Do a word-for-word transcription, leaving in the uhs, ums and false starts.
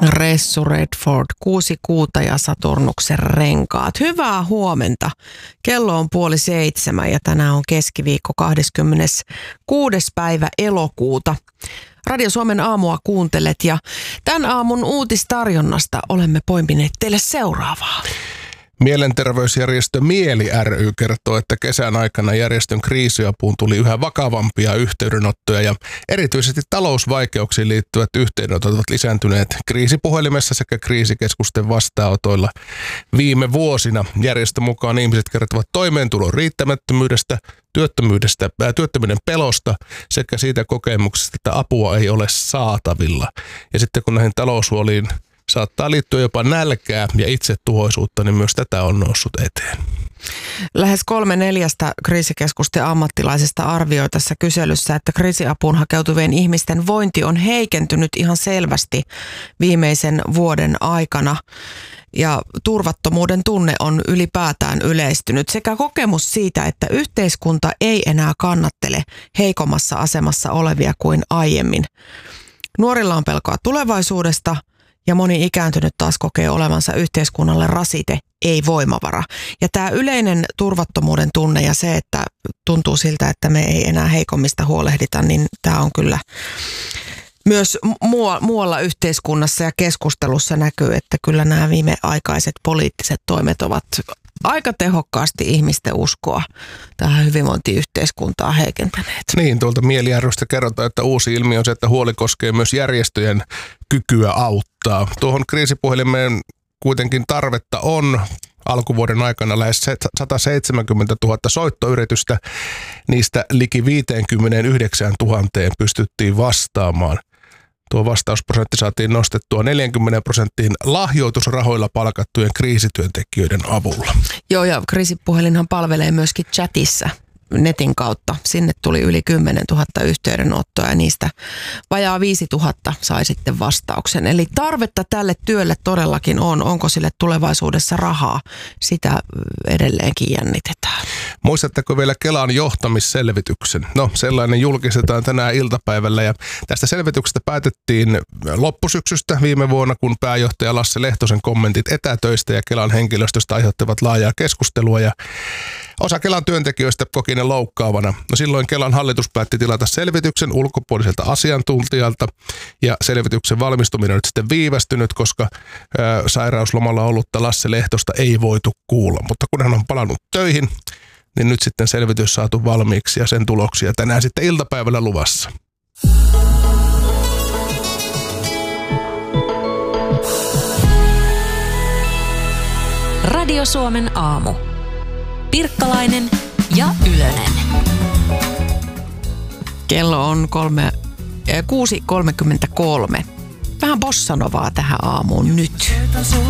Ressu Redford, Kuusi kuuta ja Saturnuksen renkaat. Hyvää huomenta. Kello on puoli seitsemän ja tänään on keskiviikko kahdeskymmeneskuudes päivä elokuuta. Radio Suomen aamua kuuntelet ja tämän aamun uutistarjonnasta olemme poimineet teille seuraavaa. Mielenterveysjärjestö Mieli ry kertoo, että kesän aikana järjestön kriisiapuun tuli yhä vakavampia yhteydenottoja ja erityisesti talousvaikeuksiin liittyvät yhteydenotot ovat lisääntyneet kriisipuhelimessa sekä kriisikeskusten vastaanotoilla viime vuosina. Järjestön mukaan ihmiset kertovat toimeentulon riittämättömyydestä, työttömyydestä, ää, työttömyyden pelosta sekä siitä kokemuksesta, että apua ei ole saatavilla. Ja sitten kun näihin taloushuoliin saattaa liittyä jopa nälkää ja itsetuhoisuutta, niin myös tätä on noussut eteen. Lähes kolme neljästä kriisikeskusten ammattilaisesta arvioi tässä kyselyssä, että kriisiapuun hakeutuvien ihmisten vointi on heikentynyt ihan selvästi viimeisen vuoden aikana. Ja turvattomuuden tunne on ylipäätään yleistynyt sekä kokemus siitä, että yhteiskunta ei enää kannattele heikommassa asemassa olevia kuin aiemmin. Nuorilla on pelkoa tulevaisuudesta. Ja moni ikääntynyt taas kokee olevansa yhteiskunnalle rasite, ei voimavara. Ja tämä yleinen turvattomuuden tunne ja se, että tuntuu siltä, että me ei enää heikommista huolehdita, niin tämä on kyllä myös muualla yhteiskunnassa ja keskustelussa näkyy, että kyllä nämä viimeaikaiset poliittiset toimet ovat aika tehokkaasti ihmisten uskoa tähän hyvinvointiyhteiskuntaan heikentäneet. Niin, tuolta Mieli ry:stä kerrotaan, että uusi ilmiö on se, että huoli koskee myös järjestöjen kykyä auttaa. Tuohon kriisipuhelimeen kuitenkin tarvetta on. Alkuvuoden aikana lähes sata seitsemänkymmentätuhatta soittoyritystä, niistä liki viisikymmentäyhdeksäntuhatta pystyttiin vastaamaan. Tuo vastausprosentti saatiin nostettua neljäkymmentä prosenttiin lahjoitusrahoilla palkattujen kriisityöntekijöiden avulla. Joo, ja kriisipuhelinhan palvelee myöskin chatissa netin kautta. Sinne tuli yli kymmenen tuhatta yhteydenottoa ja niistä vajaa viisi tuhatta sai sitten vastauksen. Eli tarvetta tälle työlle todellakin on. Onko sille tulevaisuudessa rahaa? Sitä edelleenkin jännitetään. Muistatteko vielä Kelan johtamisselvityksen? No, sellainen julkistetaan tänään iltapäivällä ja tästä selvityksestä päätettiin loppusyksystä viime vuonna, kun pääjohtaja Lasse Lehtosen kommentit etätöistä ja Kelan henkilöstöstä aiheuttivat laajaa keskustelua ja osa Kelan työntekijöistä koki ne loukkaavana. No silloin Kelan hallitus päätti tilata selvityksen ulkopuoliselta asiantuntijalta ja selvityksen valmistuminen on nyt sitten viivästynyt, koska ää, sairauslomalla ollutta Lasse Lehtosta ei voitu kuulla. Mutta kun hän on palannut töihin, niin nyt sitten selvitys saatu valmiiksi ja sen tuloksia tänään sitten iltapäivällä luvassa. Radio Suomen aamu. Pirkkalainen ja Ylönen. Kello on kolme, kuusi kolmekymmentäkolme. Vähän bossanovaa tähän aamuun nyt.